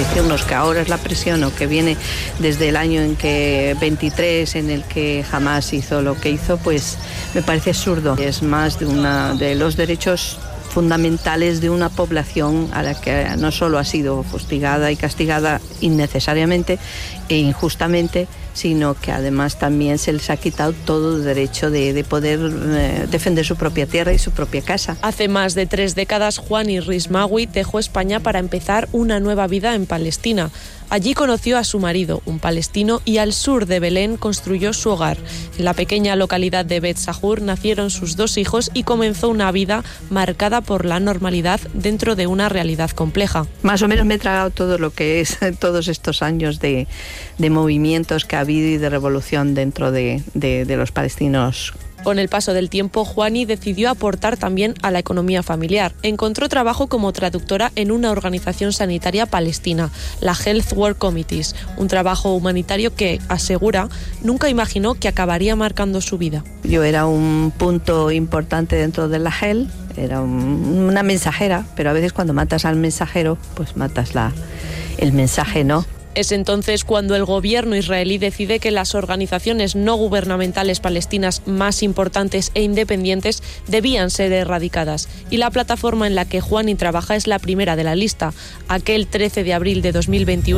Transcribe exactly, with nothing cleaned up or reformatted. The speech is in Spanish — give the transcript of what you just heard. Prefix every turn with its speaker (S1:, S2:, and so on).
S1: decirnos que ahora es la presión o que viene desde el año en que veintitrés en el que Hamás hizo lo que hizo, pues me parece absurdo. Es más de una de los derechos fundamentales de una población a la que no solo ha sido fustigada y castigada innecesariamente e injustamente, sino que además también se les ha quitado todo el derecho de, de poder eh, defender su propia tierra y su propia casa.
S2: Hace más de tres décadas, Juani Rismawi dejó España para empezar una nueva vida en Palestina. Allí conoció a su marido, un palestino, y al sur de Belén construyó su hogar. En la pequeña localidad de Bet Sahur nacieron sus dos hijos y comenzó una vida marcada por la normalidad dentro de una realidad compleja.
S1: Más o menos me he tragado todo lo que es todos estos años de, de movimientos que ha habido y de revolución dentro de, de, de los palestinos.
S2: Con el paso del tiempo, Juani decidió aportar también a la economía familiar. Encontró trabajo como traductora en una organización sanitaria palestina, la Health Work Committees, un trabajo humanitario que, asegura, nunca imaginó que acabaría marcando su vida.
S1: Yo era un punto importante dentro de la Health, era un, una mensajera, pero a veces cuando matas al mensajero, pues matas la, el mensaje, ¿no?
S2: Es entonces cuando el gobierno israelí decide que las organizaciones no gubernamentales palestinas más importantes e independientes debían ser erradicadas. Y la plataforma en la que Juani trabaja es la primera de la lista. Aquel trece de abril de dos mil veintiuno